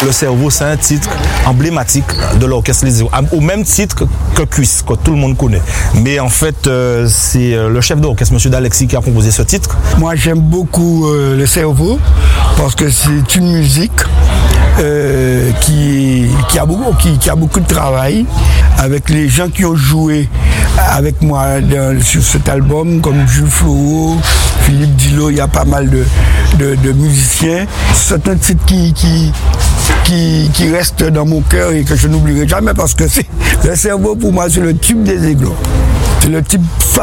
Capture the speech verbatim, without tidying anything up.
Le Cerveau, c'est un titre emblématique de l'orchestre Les Héros, au même titre que Cuisse, que tout le monde connaît. Mais en fait, euh, c'est le chef d'orchestre, M. D'Alexis, qui a composé ce titre. Moi, j'aime beaucoup euh, Le Cerveau parce que c'est une musique euh, qui, qui, a beaucoup, qui, qui a beaucoup de travail avec les gens qui ont joué avec moi dans, sur cet album, comme Jules Floreau, Philippe Dillot, il y a pas mal de, de, de musiciens. C'est un titre qui, qui, qui, qui reste dans mon cœur et que je n'oublierai jamais parce que c'est Le Cerveau, pour moi, c'est le tube des Aiglons. C'est le type phare